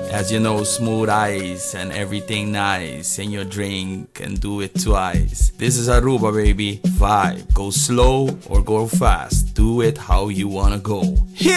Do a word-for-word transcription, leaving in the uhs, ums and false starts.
As you know, smooth ice and everything nice in your drink and do it twice. This is Aruba, baby. Vibe. Go slow or go fast. Do it how you wanna go. Here